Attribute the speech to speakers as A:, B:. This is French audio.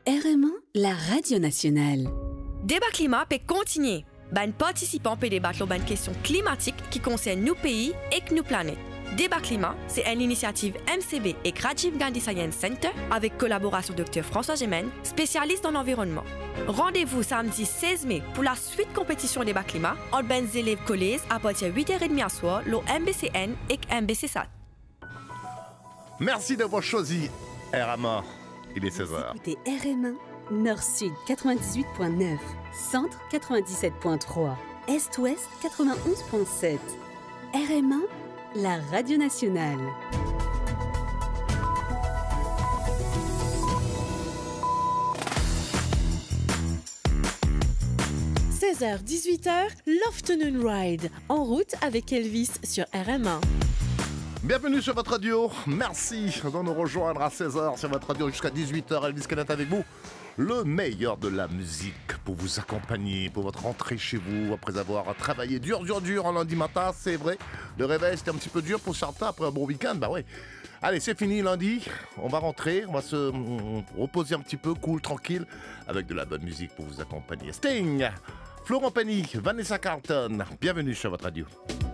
A: RMA, la radio nationale.
B: Débat climat peut continuer. Les participants peuvent débattre sur les questions climatiques qui concernent nos pays et nos planètes. Débat climat, c'est une initiative MCB et Rajiv Gandhi Science Center avec collaboration Dr François Gemène, spécialiste dans l'environnement. Rendez-vous samedi 16 mai pour la suite compétition débat climat entre les élèves collèges à partir de 8h30 à soir, le MBCN et MBCSAT.
C: Merci d'avoir choisi RMA. Il est 16h.
A: Écoutez RMA, Nord-Sud 98.9, Centre 97.3, Est-Ouest 91.7. RMA, la radio nationale.
D: – 16h, 18h, l'Afternoon Ride, en route avec Elvis sur RMA.
C: Bienvenue sur votre radio, merci de nous rejoindre à 16h sur votre radio jusqu'à 18h. Elvis Canet avec vous, le meilleur de la musique pour vous accompagner, pour votre rentrée chez vous après avoir travaillé dur en lundi matin, c'est vrai. Le réveil c'était un petit peu dur pour certains après un bon week-end, bah ouais. Allez, c'est fini lundi, on va rentrer, on va se reposer un petit peu, cool, tranquille, avec de la bonne musique pour vous accompagner. Sting, Florent Pagny, Vanessa Carlton, bienvenue sur votre radio.